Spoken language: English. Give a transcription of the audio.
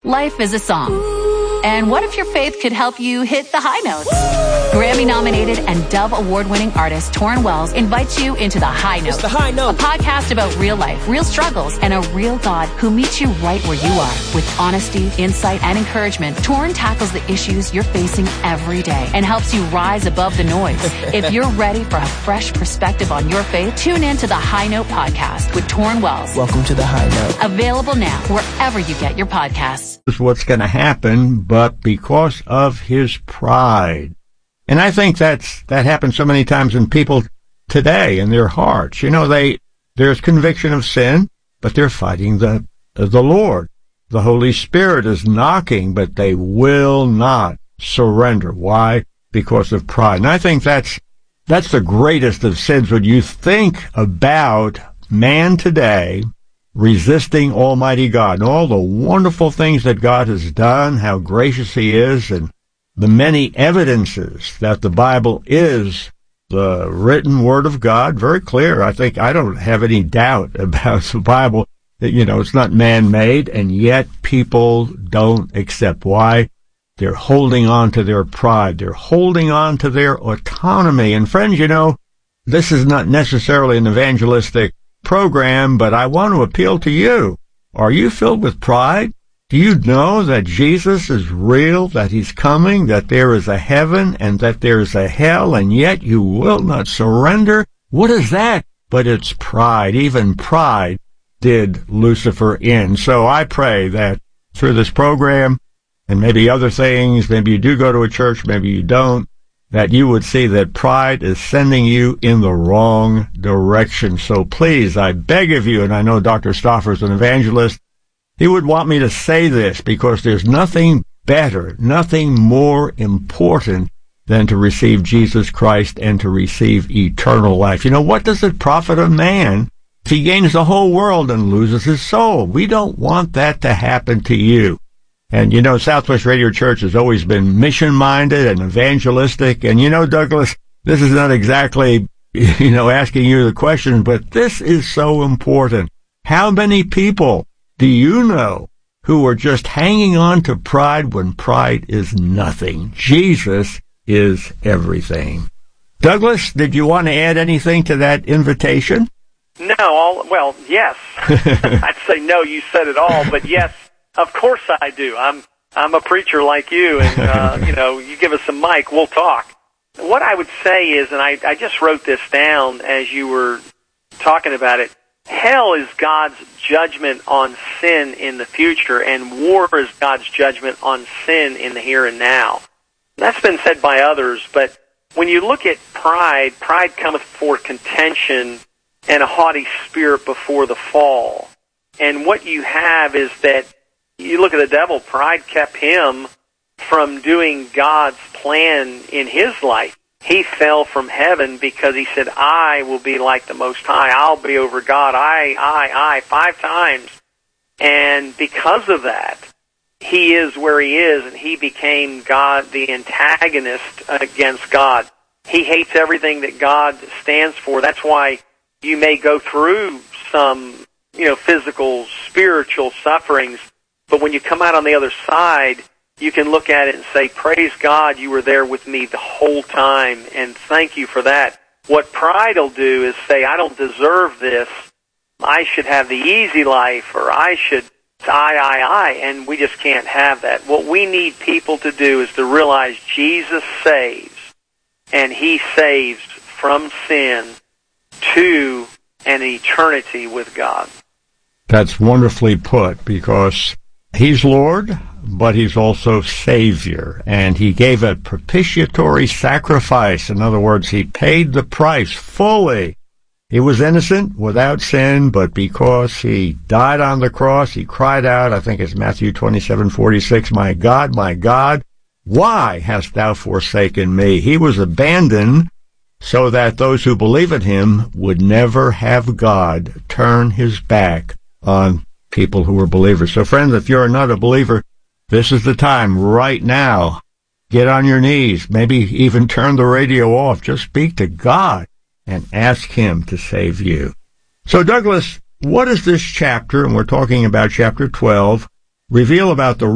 Life is a song. And what if your faith could help you hit the high notes? Grammy-nominated and Dove Award-winning artist Torrin Wells invites you into The High Note. It's The High Note. A podcast about real life, real struggles, and a real God who meets you right where you are. With honesty, insight, and encouragement, Torrin tackles the issues you're facing every day and helps you rise above the noise. If you're ready for a fresh perspective on your faith, tune in to The High Note podcast with Torrin Wells. Welcome to The High Note. Available now wherever you get your podcasts. This is what's going to happen, but because of his pride. And I think that happens so many times in people today in their hearts. You know, there's conviction of sin, but they're fighting the Lord. The Holy Spirit is knocking, but they will not surrender. Why? Because of pride. And I think that's the greatest of sins when you think about man today resisting Almighty God and all the wonderful things that God has done, how gracious He is, and the many evidences that the Bible is the written Word of God. Very clear. I think I don't have any doubt about the Bible that, it's not man-made, and yet people don't accept. Why? They're holding on to their pride. They're holding on to their autonomy. And friends, this is not necessarily an evangelistic program, but I want to appeal to you. Are you filled with pride? Do you know that Jesus is real, that He's coming, that there is a heaven and that there is a hell, and yet you will not surrender? What is that? But it's pride. Even pride did Lucifer in. So I pray that through this program and maybe other things, maybe you do go to a church, maybe you don't, that you would see that pride is sending you in the wrong direction. So please, I beg of you, and I know Dr. Stauffer is an evangelist, he would want me to say this because there's nothing better, nothing more important than to receive Jesus Christ and to receive eternal life. What does it profit a man if he gains the whole world and loses his soul? We don't want that to happen to you. And Southwest Radio Church has always been mission-minded and evangelistic. And Douglas, this is not exactly, asking you the question, but this is so important. How many people do you know who are just hanging on to pride when pride is nothing? Jesus is everything. Douglas, did you want to add anything to that invitation? No, yes. I'd say no, you said it all, but yes, of course I do. I'm a preacher like you, and, you give us a mic, we'll talk. What I would say is, and I just wrote this down as you were talking about it, hell is God's judgment on sin in the future, and war is God's judgment on sin in the here and now. That's been said by others, but when you look at pride cometh before contention and a haughty spirit before the fall. And what you have is that you look at the devil, pride kept him from doing God's plan in his life. He fell from heaven because he said, I will be like the Most High. I'll be over God. I, 5 times. And because of that, he is where he is, and he became God, the antagonist against God. He hates everything that God stands for. That's why you may go through some, physical, spiritual sufferings, but when you come out on the other side, you can look at it and say, praise God, you were there with me the whole time, and thank you for that. What pride will do is say, I don't deserve this. I should have the easy life, or I should, and we just can't have that. What we need people to do is to realize Jesus saves, and He saves from sin to an eternity with God. That's wonderfully put, because He's Lord, but He's also Savior, and He gave a propitiatory sacrifice. In other words, He paid the price fully. He was innocent, without sin, but because He died on the cross, He cried out, I think it's Matthew 27:46, my God, why hast Thou forsaken me? He was abandoned so that those who believe in Him would never have God turn His back on people who are believers. So friends, if you're not a believer, this is the time right now. Get on your knees, maybe even turn the radio off. Just speak to God and ask Him to save you. So Douglas, what does this chapter, and we're talking about chapter 12, reveal about the